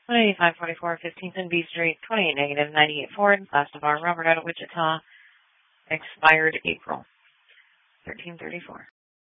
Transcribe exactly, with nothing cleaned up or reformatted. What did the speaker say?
one eighty-five forty-four fifteenth and B Street, twenty-eight negative ninety-eight Ford, Class of R, Robert out of Wichita, expired April thirteen thirty-four.